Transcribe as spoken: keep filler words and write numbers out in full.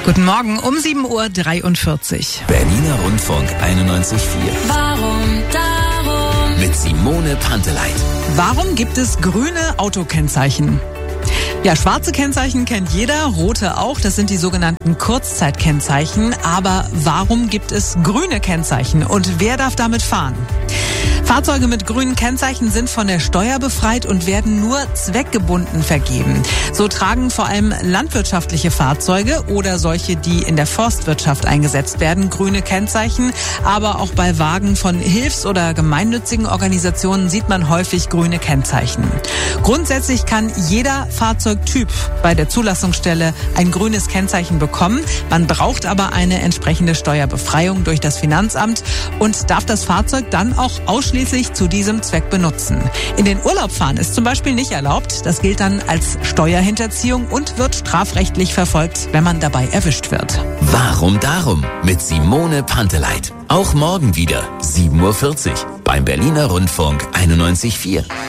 Guten Morgen um sieben Uhr dreiundvierzig. Berliner Rundfunk einundneunzig Komma vier. Warum darum? Mit Simone Panteleit. Warum gibt es grüne Autokennzeichen? Ja, schwarze Kennzeichen kennt jeder, rote auch. Das sind die sogenannten Kurzzeitkennzeichen. Aber warum gibt es grüne Kennzeichen und wer darf damit fahren? Fahrzeuge mit grünen Kennzeichen sind von der Steuer befreit und werden nur zweckgebunden vergeben. So tragen vor allem landwirtschaftliche Fahrzeuge oder solche, die in der Forstwirtschaft eingesetzt werden, grüne Kennzeichen. Aber auch bei Wagen von Hilfs- oder gemeinnützigen Organisationen sieht man häufig grüne Kennzeichen. Grundsätzlich kann jeder Fahrzeugtyp bei der Zulassungsstelle ein grünes Kennzeichen bekommen. Man braucht aber eine entsprechende Steuerbefreiung durch das Finanzamt und darf das Fahrzeug dann auch ausschließlich zu diesem Zweck benutzen. In den Urlaub fahren ist zum Beispiel nicht erlaubt. Das gilt dann als Steuerhinterziehung und wird strafrechtlich verfolgt, wenn man dabei erwischt wird. Warum darum? Mit Simone Panteleit. Auch morgen wieder sieben Uhr vierzig beim Berliner Rundfunk einundneunzig Komma vier.